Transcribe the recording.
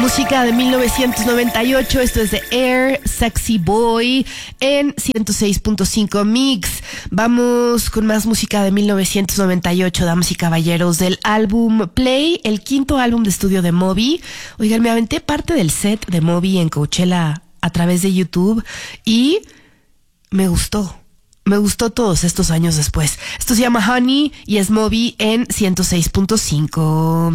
Música de 1998, esto es de Air, Sexy Boy, en 106.5 Mix. Vamos con más música de 1998, damas y caballeros, del álbum Play, el quinto álbum de estudio de Moby. Oigan, me aventé parte del set de Moby en Coachella a través de YouTube y me gustó. Me gustó todos estos años después. Esto se llama Honey y es Moby en 106.5.